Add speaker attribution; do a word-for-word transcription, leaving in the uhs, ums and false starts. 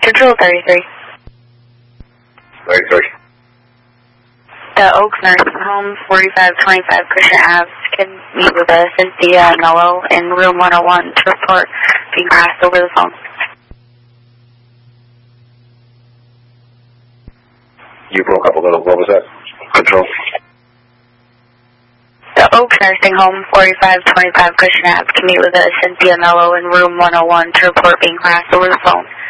Speaker 1: Control thirty-three.
Speaker 2: thirty-three.
Speaker 1: The Oaks Nursing Home, forty-five twenty-five Christian Avenue. Can meet with uh, Cynthia Mello in room one oh one to report being passed over the phone.
Speaker 2: You broke up a little. What was that? Control.
Speaker 1: The Oaks Nursing Home, forty-five twenty-five Christian Avenue. Can meet with uh, Cynthia Mello in room one oh one to report being passed over the phone.